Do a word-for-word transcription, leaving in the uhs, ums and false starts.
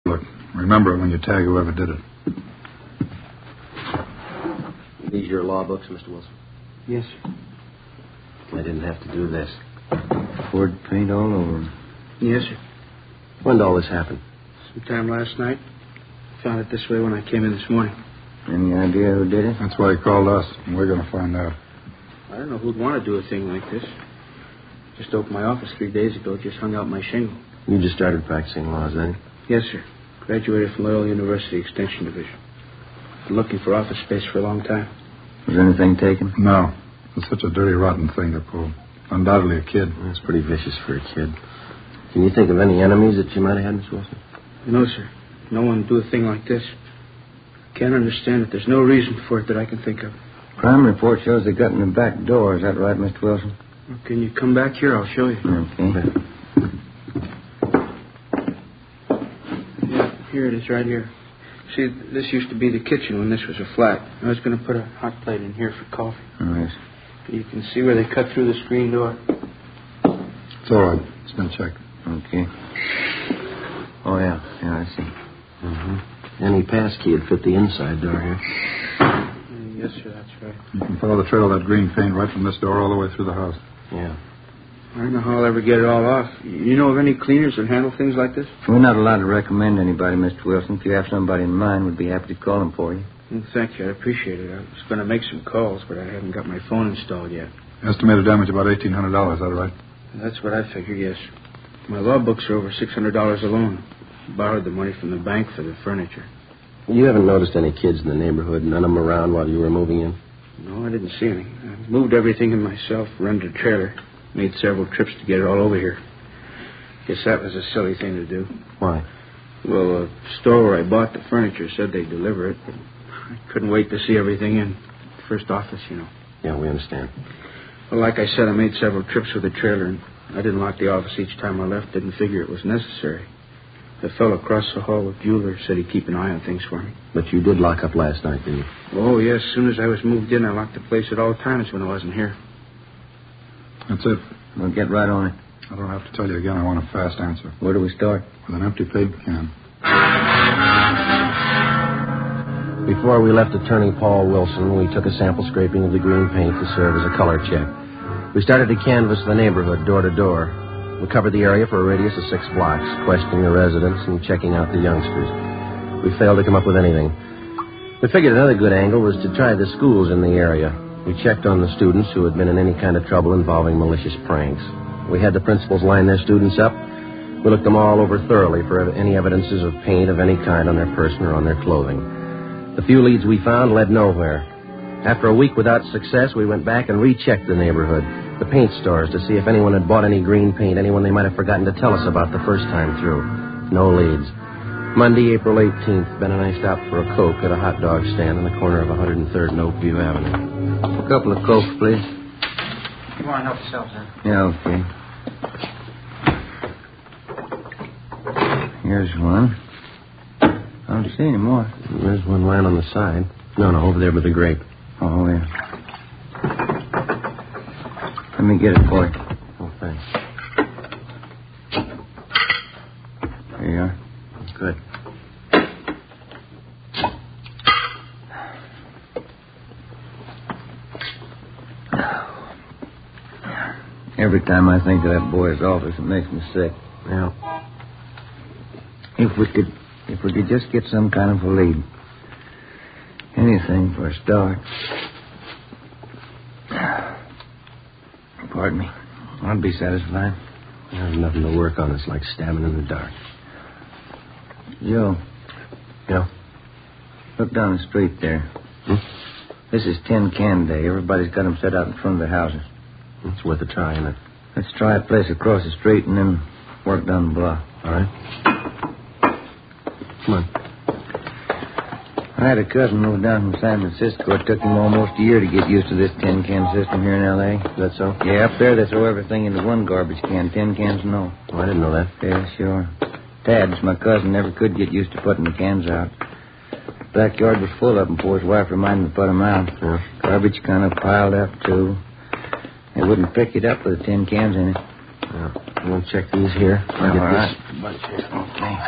Look, remember it when you tag whoever did it. These your law books, Mister Wilson? Yes, sir. I didn't have to do this. Poured paint all over them. Yes, sir. When did all this happen? Sometime last night. Found it this way when I came in this morning. Any idea who did it? That's why he called us, and we're going to find out. I don't know who'd want to do a thing like this. Just opened my office three days ago. Just hung out my shingle. You just started practicing law, then? Yes, sir. Graduated from Loyola University Extension Division. Been looking for office space for a long time. Was anything taken? No. It's such a dirty, rotten thing to pull. Undoubtedly a kid. That's pretty vicious for a kid. Can you think of any enemies that you might have had, Miss Wilson? No, sir. No one would do a thing like this. Can't understand it. There's no reason for it that I can think of. Crime report shows they got in the back door. Is that right, Mister Wilson? Well, can you come back here? I'll show you. Okay. Yeah, here it is, right here. See, this used to be the kitchen when this was a flat. I was going to put a hot plate in here for coffee. Oh, yes. You can see where they cut through the screen door. It's all right. It's been checked. Okay. Oh, yeah. Yeah, I see. Mm-hmm. Any pass key would fit the inside door here. Yes, sir, that's right. You can follow the trail of that green paint right from this door all the way through the house. Yeah. I don't know how I'll ever get it all off. You know of any cleaners that handle things like this? We're not allowed to recommend anybody, Mister Wilson. If you have somebody in mind, we'd be happy to call them for you. Well, thank you. I appreciate it. I was going to make some calls, but I haven't got my phone installed yet. Estimated damage about eighteen hundred dollars, is that right? That's what I figure, yes. My law books are over six hundred dollars alone. Borrowed the money from the bank for the furniture. You haven't noticed any kids in the neighborhood, none of them around while you were moving in? No, I didn't see any. I moved everything in myself, rented a trailer, made several trips to get it all over here. Guess that was a silly thing to do. Why? Well, the store where I bought the furniture said they'd deliver it, but I couldn't wait to see everything in. First office, you know. Yeah, we understand. Well, like I said, I made several trips with the trailer, and I didn't lock the office each time I left. Didn't figure it was necessary. The fellow across the hall with Bueller said he'd keep an eye on things for me. But you did lock up last night, didn't you? Oh, yes. As soon as I was moved in, I locked the place at all times when I wasn't here. That's it. We'll get right on it. I don't have to tell you again. I want a fast answer. Where do we start? With an empty paint can. Before we left Attorney Paul Wilson, we took a sample scraping of the green paint to serve as a color check. We started to canvass the neighborhood door to door. We covered the area for a radius of six blocks, questioning the residents and checking out the youngsters. We failed to come up with anything. We figured another good angle was to try the schools in the area. We checked on the students who had been in any kind of trouble involving malicious pranks. We had the principals line their students up. We looked them all over thoroughly for any evidences of paint of any kind on their person or on their clothing. The few leads we found led nowhere. After a week without success, we went back and rechecked the neighborhood, the paint stores, to see if anyone had bought any green paint, anyone they might have forgotten to tell us about the first time through. No leads. Monday, April eighteenth, Ben and I stopped for a Coke at a hot dog stand on the corner of one hundred third and Oakview Avenue. A couple of Cokes, please. Come on, help yourself, sir. Yeah, okay. Here's one. I don't see any more. There's one lying on the side. No, no, over there by the grape. Oh, yeah. Let me get it for you. Oh, thanks. There you are. Good. Every time I think of that boy's office, it makes me sick. Yeah. If we could, if we could just get some kind of a lead. Anything for a start. Pardon me. I'd be satisfied. There's nothing to work on. It's like stabbing in the dark. Joe. Yeah? Look down the street there. Hmm? This is tin can day. Everybody's got them set out in front of their houses. It's worth a try, isn't it? Let's try a place across the street and then work down the block. All right. Come on. I had a cousin moved down from San Francisco. It took him almost a year to get used to this tin can system here in L A Is that so? Yeah, up there they throw everything into one garbage can. Tin cans, no. Oh, I didn't know that. Yeah, sure. Tad's my cousin never could get used to putting the cans out. Backyard was full of them before his wife reminded him to put them out. Yeah. Garbage kind of piled up, too. They wouldn't pick it up with the tin cans in it. Yeah. You want to check these here? Yeah, all right. Bunch here. Okay.